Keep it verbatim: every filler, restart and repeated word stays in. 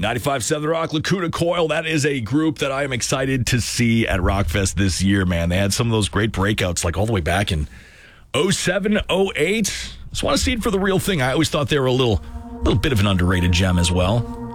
ninety-five point seven The Rock, Lacuna Coil. That is a group that I am excited to see at Rockfest this year, man. They had some of those great breakouts, like all the way back in oh seven, oh eight. Just want to see it for the real thing. I always thought they were a little, little bit of an underrated gem as well.